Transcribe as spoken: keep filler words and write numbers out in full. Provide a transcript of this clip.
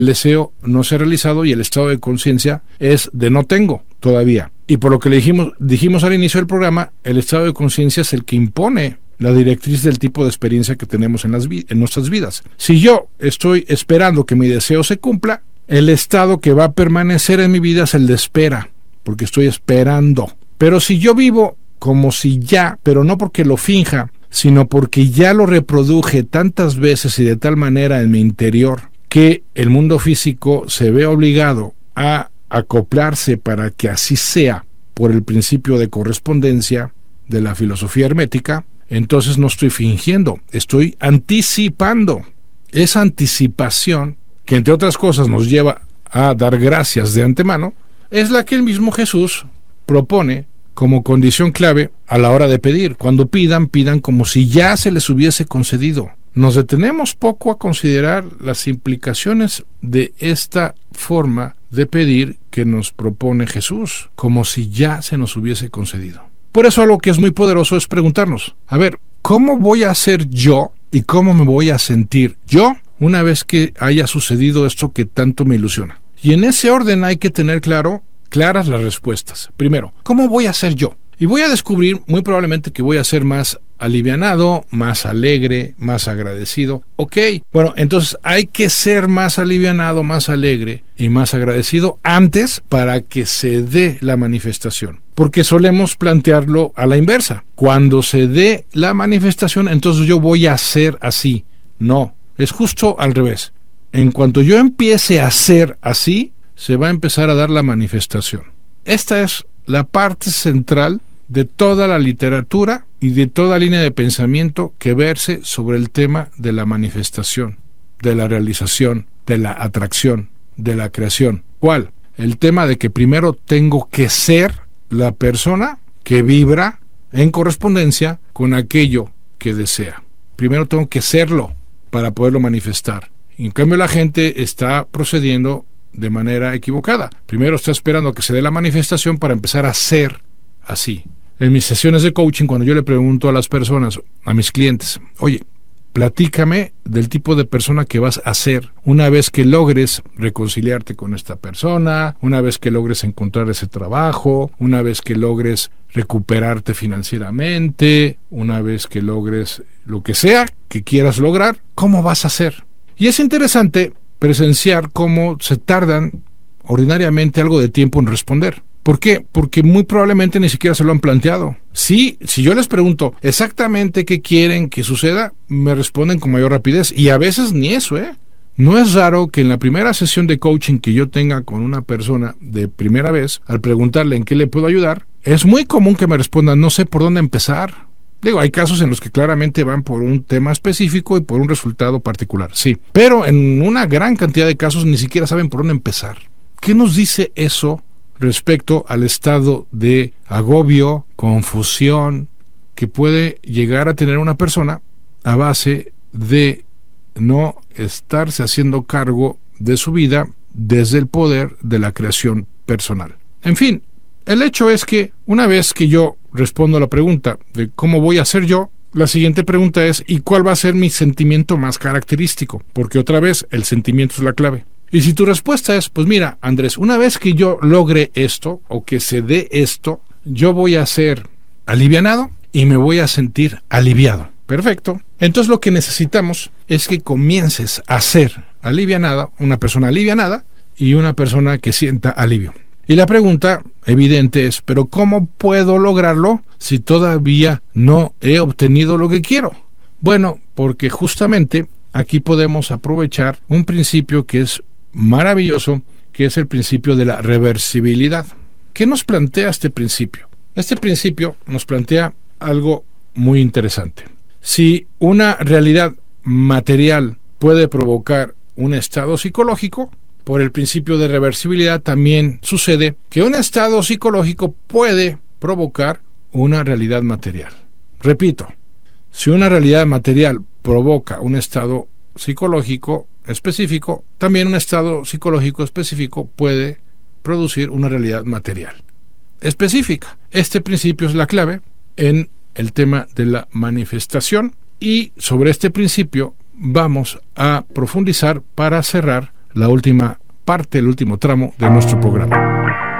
el deseo no se ha realizado y el estado de conciencia es de no tengo todavía. Y por lo que le dijimos, dijimos al inicio del programa, el estado de conciencia es el que impone la directriz del tipo de experiencia que tenemos en, las vi- en nuestras vidas. Si yo estoy esperando que mi deseo se cumpla, el estado que va a permanecer en mi vida es el de espera, porque estoy esperando. Pero si yo vivo como si ya, pero no porque lo finja, sino porque ya lo reproduje tantas veces y de tal manera en mi interior, que el mundo físico se ve obligado a acoplarse para que así sea por el principio de correspondencia de la filosofía hermética, entonces no estoy fingiendo, estoy anticipando. Esa anticipación, que entre otras cosas nos lleva a dar gracias de antemano, es la que el mismo Jesús propone como condición clave a la hora de pedir. Cuando pidan, pidan como si ya se les hubiese concedido. Nos detenemos poco a considerar las implicaciones de esta forma de pedir que nos propone Jesús, como si ya se nos hubiese concedido. Por eso algo que es muy poderoso es preguntarnos, a ver, ¿cómo voy a ser yo y cómo me voy a sentir yo una vez que haya sucedido esto que tanto me ilusiona? Y en ese orden hay que tener claro, claras las respuestas. Primero, ¿cómo voy a ser yo? Y voy a descubrir muy probablemente que voy a ser más alivianado, más alegre, más agradecido. Ok, bueno, entonces hay que ser más alivianado, más alegre y más agradecido antes para que se dé la manifestación. Porque solemos plantearlo a la inversa. Cuando se dé la manifestación, entonces yo voy a ser así. No, es justo al revés. En cuanto yo empiece a ser así, se va a empezar a dar la manifestación. Esta es la parte central de toda la literatura y de toda línea de pensamiento que verse sobre el tema de la manifestación, de la realización, de la atracción, de la creación. ¿Cuál? El tema de que primero tengo que ser la persona que vibra en correspondencia con aquello que desea. Primero tengo que serlo para poderlo manifestar. Y en cambio la gente está procediendo de manera equivocada. Primero está esperando a que se dé la manifestación para empezar a ser así. En mis sesiones de coaching, cuando yo le pregunto a las personas, a mis clientes, oye, platícame del tipo de persona que vas a ser una vez que logres reconciliarte con esta persona, una vez que logres encontrar ese trabajo, una vez que logres recuperarte financieramente, una vez que logres lo que sea que quieras lograr, ¿cómo vas a ser? Y es interesante presenciar cómo se tardan ordinariamente algo de tiempo en responder. ¿Por qué? Porque muy probablemente ni siquiera se lo han planteado. Sí, si yo les pregunto exactamente qué quieren que suceda, me responden con mayor rapidez. Y a veces ni eso, ¿eh? No es raro que en la primera sesión de coaching que yo tenga con una persona de primera vez, al preguntarle en qué le puedo ayudar, es muy común que me respondan, no sé por dónde empezar. Digo, hay casos en los que claramente van por un tema específico y por un resultado particular, sí. Pero en una gran cantidad de casos ni siquiera saben por dónde empezar. ¿Qué nos dice eso respecto al estado de agobio, confusión que puede llegar a tener una persona a base de no estarse haciendo cargo de su vida desde el poder de la creación personal? En fin, el hecho es que una vez que yo respondo a la pregunta de cómo voy a ser yo, la siguiente pregunta es ¿y cuál va a ser mi sentimiento más característico? Porque otra vez el sentimiento es la clave. Y si tu respuesta es, pues mira, Andrés, una vez que yo logre esto, o que se dé esto, yo voy a ser alivianado y me voy a sentir aliviado. Perfecto. Entonces lo que necesitamos es que comiences a ser alivianada, una persona alivianada y una persona que sienta alivio. Y la pregunta evidente es, ¿pero cómo puedo lograrlo si todavía no he obtenido lo que quiero? Bueno, porque justamente aquí podemos aprovechar un principio que es maravilloso, que es el principio de la reversibilidad. ¿Qué nos plantea este principio? Este principio nos plantea algo muy interesante. Si una realidad material puede provocar un estado psicológico, por el principio de reversibilidad también sucede que un estado psicológico puede provocar una realidad material. Repito, si una realidad material provoca un estado psicológico específico, también un estado psicológico específico puede producir una realidad material específica. Este principio es la clave en el tema de la manifestación y sobre este principio vamos a profundizar para cerrar la última parte, el último tramo de nuestro programa.